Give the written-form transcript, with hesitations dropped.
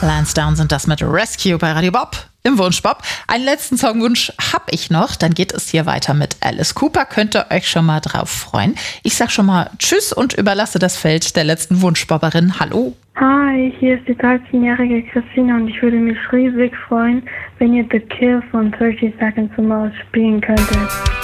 Lansdowne sind das mit Rescue bei Radio Bob im Wunschbob. Einen letzten Songwunsch habe ich noch, dann geht es hier weiter mit Alice Cooper. Könnt ihr euch schon mal drauf freuen. Ich sag schon mal Tschüss und überlasse das Feld der letzten Wunschbobberin. Hallo. Hi, hier ist die 13-jährige Christina und ich würde mich riesig freuen, wenn ihr The Kill von 30 Seconds to Mars spielen könntet.